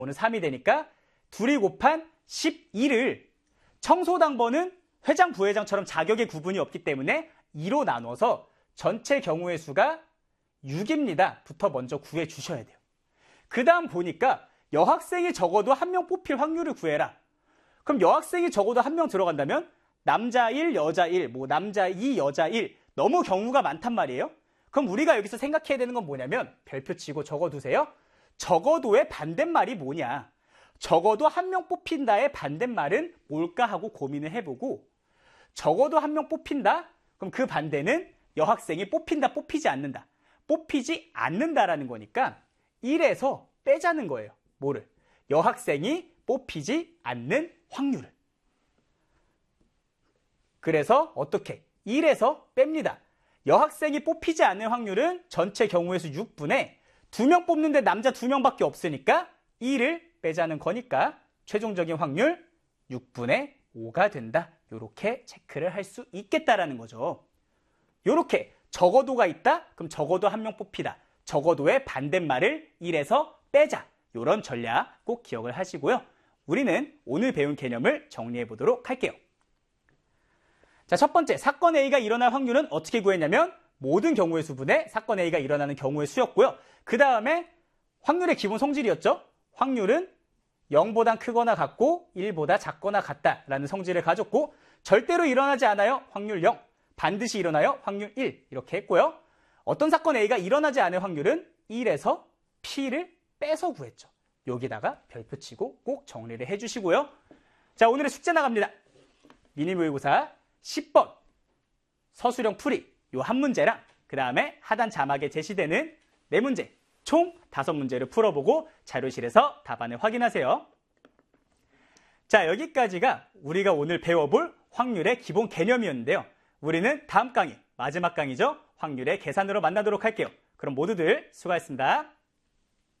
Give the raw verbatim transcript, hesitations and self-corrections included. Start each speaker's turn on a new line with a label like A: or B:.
A: 오는 삼이 되니까 둘이 곱한 십이를 청소당번은 회장, 부회장처럼 자격의 구분이 없기 때문에 이로 나눠서 전체 경우의 수가 육입니다. 부터 먼저 구해 주셔야 돼요. 그 다음 보니까 여학생이 적어도 한 명 뽑힐 확률을 구해라. 그럼 여학생이 적어도 한 명 들어간다면 남자 일, 여자 일, 뭐 남자 이, 여자 일 너무 경우가 많단 말이에요. 그럼 우리가 여기서 생각해야 되는 건 뭐냐면 별표 치고 적어두세요. 적어도의 반대말이 뭐냐. 적어도 한 명 뽑힌다의 반대말은 뭘까 하고 고민을 해보고 적어도 한 명 뽑힌다? 그럼 그 반대는 여학생이 뽑힌다, 뽑히지 않는다. 뽑히지 않는다라는 거니까 일에서 빼자는 거예요. 뭐를? 여학생이 뽑히지 않는 확률을. 그래서 어떻게? 일에서 뺍니다. 여학생이 뽑히지 않는 확률은 전체 경우의 수 육분의 두 명 뽑는데 남자 두 명밖에 없으니까 일을 빼자는 거니까 최종적인 확률 육분의 오가 된다. 이렇게 체크를 할 수 있겠다라는 거죠. 이렇게 적어도가 있다? 그럼 적어도 한 명 뽑히다. 적어도의 반대말을 일에서 빼자. 이런 전략 꼭 기억을 하시고요. 우리는 오늘 배운 개념을 정리해 보도록 할게요. 자, 첫 번째, 사건 A가 일어날 확률은 어떻게 구했냐면 모든 경우의 수분의 사건 A가 일어나는 경우의 수였고요. 그 다음에 확률의 기본 성질이었죠. 확률은 영보다 크거나 같고 일보다 작거나 같다라는 성질을 가졌고 절대로 일어나지 않아요. 확률 영. 반드시 일어나요. 확률 일. 이렇게 했고요. 어떤 사건 A가 일어나지 않을 확률은 일에서 P를 빼서 구했죠. 여기다가 별표 치고 꼭 정리를 해주시고요. 자, 오늘의 숙제 나갑니다. 미니 모의고사 십 번 서술형 풀이 요 한 문제랑 그 다음에 하단 자막에 제시되는 네 문제 총 다섯 문제를 풀어보고 자료실에서 답안을 확인하세요. 자, 여기까지가 우리가 오늘 배워볼 확률의 기본 개념이었는데요. 우리는 다음 강의, 마지막 강의죠. 확률의 계산으로 만나도록 할게요. 그럼 모두들 수고하셨습니다.